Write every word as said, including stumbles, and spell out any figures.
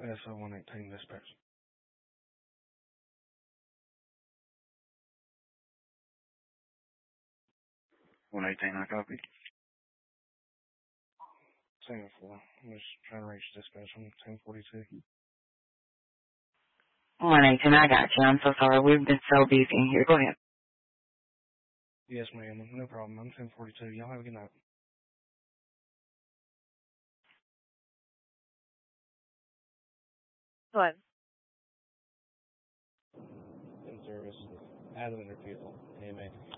S O one eighteen dispatch. one eighteen, I copy. ten four. I'm just trying to reach dispatch on ten forty-two. one eighteen, I got you. I'm so sorry. We've been so busy in here. Go ahead. Yes, ma'am. No problem. I'm ten forty-two. Y'all have a good night. What? In service. As an interview. Amen.